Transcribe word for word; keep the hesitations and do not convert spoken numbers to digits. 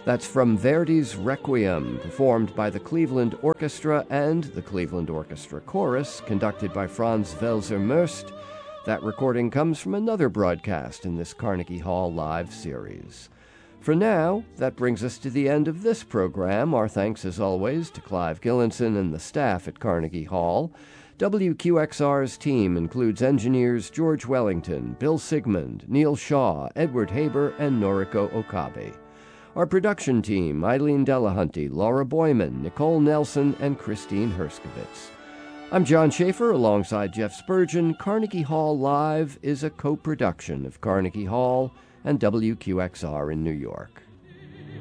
That's from Verdi's Requiem, performed by the Cleveland Orchestra and the Cleveland Orchestra Chorus, conducted by Franz Welser-Möst. That recording comes from another broadcast in this Carnegie Hall Live series. For now, that brings us to the end of this program. Our thanks, as always, to Clive Gillinson and the staff at Carnegie Hall. W Q X R's team includes engineers George Wellington, Bill Sigmund, Neil Shaw, Edward Haber, and Noriko Okabe. Our production team, Eileen Delahunty, Laura Boyman, Nicole Nelson, and Christine Herskovitz. I'm John Schaefer alongside Jeff Spurgeon. Carnegie Hall Live is a co-production of Carnegie Hall and W Q X R in New York.